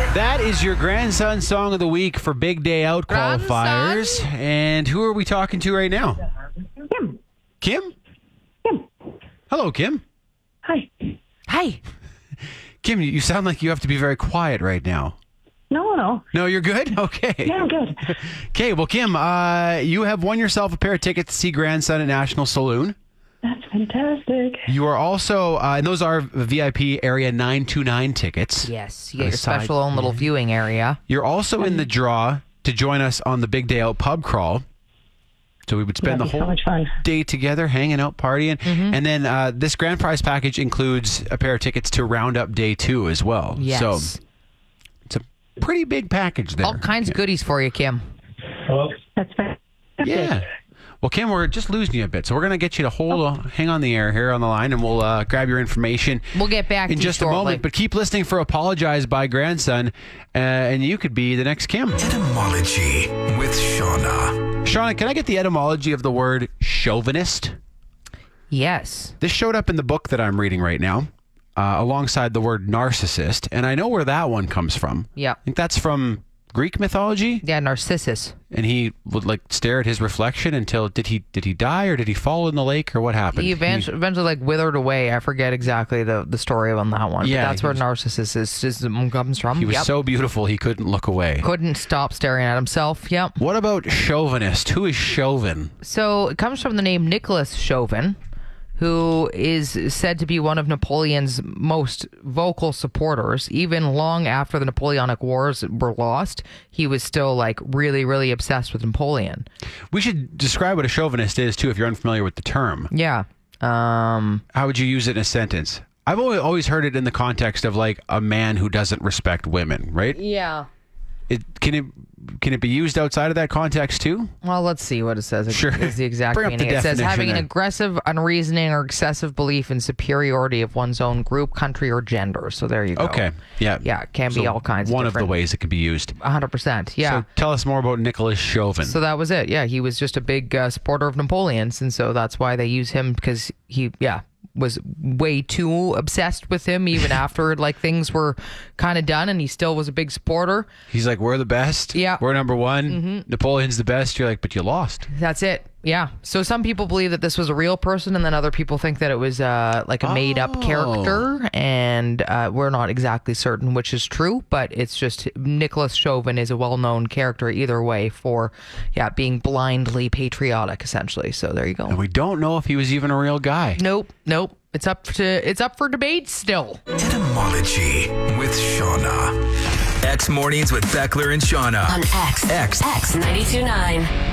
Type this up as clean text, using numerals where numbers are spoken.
That is your grandson song of the week for Big Day Out qualifiers. And who are we talking to right now? Kim. Kim? Kim. Hello, Kim. Hi. Hi. Kim, you sound like you have to be very quiet right now. No. No, you're good? Okay. Yeah, I'm good. Okay, well, Kim, you have won yourself a pair of tickets to see Grandson at National Saloon. That's fantastic. You are also, and those are VIP Area 929 tickets. Yes, you get your special own little viewing area. You're also in the draw to join us on the Big Day Out pub crawl. So we would spend the That'd be whole so much fun. day together, hanging out, partying. And then this grand prize package includes a pair of tickets to Roundup Day 2 as well. Yes. So it's a pretty big package there. All kinds of goodies for you, Kim. That's fantastic. Yeah. Well, Kim, we're just losing you a bit, so we're going to get you to hang on the air here on the line, and we'll grab your information. We'll get back in to you just shortly. a moment. But keep listening for "Apologize" by Grandson, and you could be the next Kim. Etymology with Shauna. Shauna, can I get the etymology of the word chauvinist? Yes. This showed up in the book that I'm reading right now, alongside the word narcissist, and I know where that one comes from. Yeah. I think that's from Greek mythology. Yeah, Narcissus. And he would stare at his reflection until did he die or did he fall in the lake or what happened? He eventually withered away. I forget exactly the story on that one. Yeah, but that's where Narcissus comes from. He was so beautiful he couldn't look away. Couldn't stop staring at himself. Yep. What about chauvinist? Who is Chauvin? So it comes from the name Nicholas Chauvin, who is said to be one of Napoleon's most vocal supporters. Even long after the Napoleonic Wars were lost, he was still really, really obsessed with Napoleon. We should describe what a chauvinist is too if you're unfamiliar with the term. Yeah. How would you use it in a sentence? I've always heard it in the context of a man who doesn't respect women, right? Yeah. Can it be used outside of that context too? Well, let's see what it says. Sure. It's the exact Bring up the meaning. It says definition having an there. aggressive, unreasoning, or excessive belief in superiority of one's own group, country, or gender. So there you go. Okay. Yeah. Yeah, it can be all kinds of One of the different- ways it could be used. 100%. Yeah. So tell us more about Nicholas Chauvin. So that was it. Yeah, he was just a big supporter of Napoleon's, and so that's why they use him, because he, was way too obsessed with him even after things were kind of done, and he still was a big supporter. He's like, we're the best. Yeah. We're number one. Napoleon's the best. You're like, but you lost. That's it. Yeah. So some people believe that this was a real person, and then other people think that it was a made-up character, and we're not exactly certain which is true, but it's just Nicholas Chauvin is a well-known character either way for, being blindly patriotic, essentially. So there you go. And we don't know if he was even a real guy. Nope. It's up for debate still. Etymology with Shauna. X Mornings with Beckler and Shauna. On X. 92.9.